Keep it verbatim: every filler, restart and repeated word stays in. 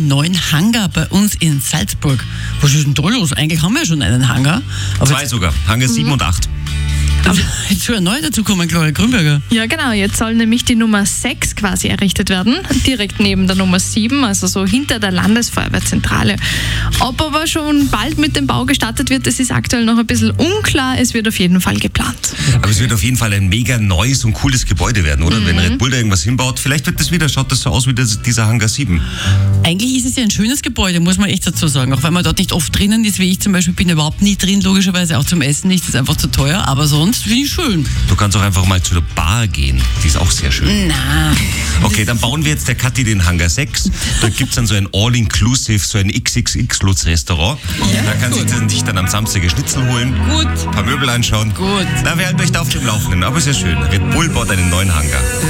einen neuen Hangar bei uns in Salzburg. Was ist denn da los? Eigentlich haben wir ja schon einen Hangar. Aber Zwei sogar. Hangar sieben und acht. Aber jetzt soll ein neuer dazukommen, Claudia Grünberger. Ja, genau. Jetzt soll nämlich die Nummer sechs quasi errichtet werden, direkt neben der Nummer sieben, also so hinter der Landesfeuerwehrzentrale. Ob aber schon bald mit dem Bau gestartet wird, das ist aktuell noch ein bisschen unklar. Es wird auf jeden Fall geplant. Aber es wird auf jeden Fall ein mega neues und cooles Gebäude werden, oder? Mhm. Wenn Red Bull da irgendwas hinbaut, vielleicht wird das wieder, schaut das so aus wie das, dieser Hangar sieben. Eigentlich ist es ja ein schönes Gebäude, muss man echt dazu sagen. Auch wenn man dort nicht oft drinnen ist, wie ich zum Beispiel, bin überhaupt nie drin, logischerweise auch zum Essen nicht, das ist einfach zu teuer, aber sonst finde ich schön. Du kannst auch einfach mal zu der Bar gehen, die ist auch sehr schön. Na. Okay, dann bauen wir jetzt der Kathi den Hangar sechs. Da gibt es dann so ein All-Inclusive, so ein X X X-Lutz-Restaurant. Ja, da kann gut. sich dann, sich dann am Samstag ein Schnitzel holen, Gut. ein paar Möbel anschauen. Gut. Na, wir halten euch da auf dem Laufenden, aber sehr schön. Red Bull baut einen neuen Hangar.